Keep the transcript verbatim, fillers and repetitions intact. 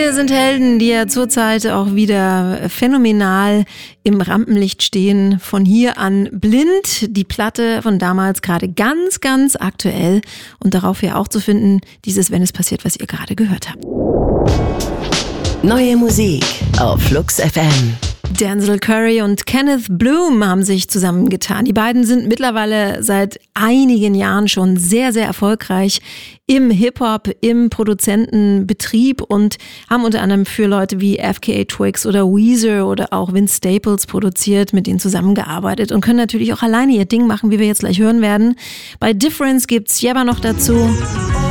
hier sind Helden, die ja zurzeit auch wieder phänomenal im Rampenlicht stehen. Von hier an blind, die Platte von damals gerade ganz, ganz aktuell und darauf ja auch zu finden, dieses Wenn es passiert, was ihr gerade gehört habt. Neue Musik auf Flux F M. Denzel Curry und Kenneth Bloom haben sich zusammengetan. Die beiden sind mittlerweile seit einigen Jahren schon sehr, sehr erfolgreich im Hip-Hop, im Produzentenbetrieb und haben unter anderem für Leute wie F K A Twigs oder Weezer oder auch Vince Staples produziert, mit denen zusammengearbeitet und können natürlich auch alleine ihr Ding machen, wie wir jetzt gleich hören werden. Bei Difference gibt's Jebba noch dazu.